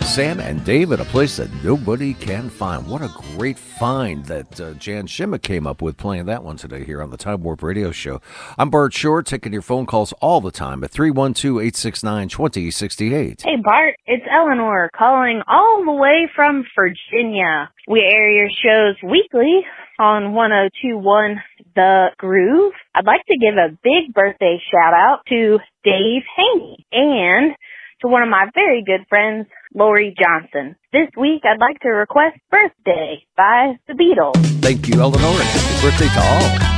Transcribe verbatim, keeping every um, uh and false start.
Sam and Dave at a place that nobody can find. What a great find that uh, Jan Shimmick came up with playing that one today here on the Time Warp Radio Show. I'm Bart Short, taking your phone calls all the time at three one two, eight six nine, two zero six eight. Hey, Bart, it's Eleanor calling all the way from Virginia. We air your shows weekly on one oh two point one The Groove. I'd like to give a big birthday shout out to Dave Haney and to one of my very good friends, Lori Johnson. This week, I'd like to request Birthday by the Beatles. Thank you, Eleanor, and happy birthday to all.